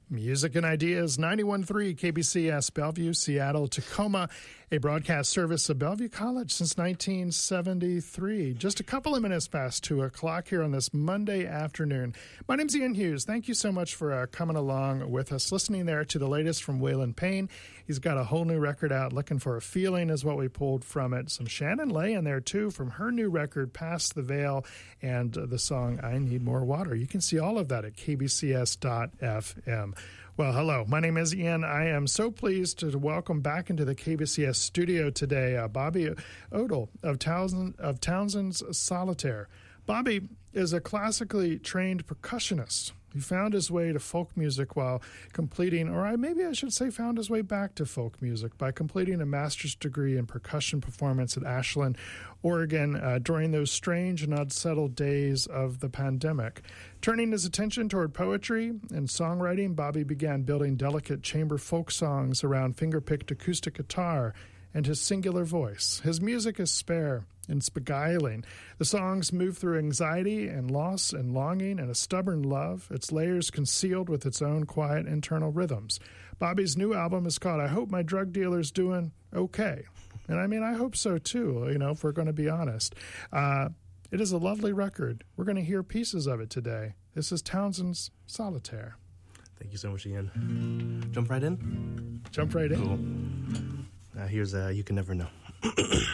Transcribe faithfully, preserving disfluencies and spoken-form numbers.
Music and Ideas, ninety-one point three K B C S, Bellevue, Seattle, Tacoma, a broadcast service of Bellevue College since nineteen seventy-three. Just a couple of minutes past two o'clock here on this Monday afternoon. My name's Ian Hughes. Thank you so much for uh, coming along with us, listening there to the latest from Waylon Payne. He's got a whole new record out, Looking for a Feeling is what we pulled from it. Some Shannon Lay in there, too, from her new record, Past the Veil, and uh, the song I Need More Water. You can see all of that at k b c s dot f m. Well, hello. My name is Ian. I am so pleased to welcome back into the K B C S studio today uh, Bobby Odell of, Townsend, of Townsend's Solitaire. Bobby is a classically trained percussionist. He found his way to folk music while completing, or I, maybe I should say found his way back to folk music by completing a master's degree in percussion performance at Ashland, Oregon, uh, during those strange and unsettled days of the pandemic. Turning his attention toward poetry and songwriting, Bobby began building delicate chamber folk songs around finger-picked acoustic guitar and his singular voice. His music is spare and beguiling. The songs move through anxiety and loss and longing and a stubborn love, its layers concealed with its own quiet internal rhythms. Bobby's new album is called I Hope My Drug Dealer's Doing Okay. And I mean, I hope so too, you know, if we're going to be honest. Uh, it is a lovely record. We're going to hear pieces of it today. This is Townsend's Solitaire. Thank you so much, Ian. Jump right in? Jump right in. Cool. Uh, here's uh, You Can Never Know.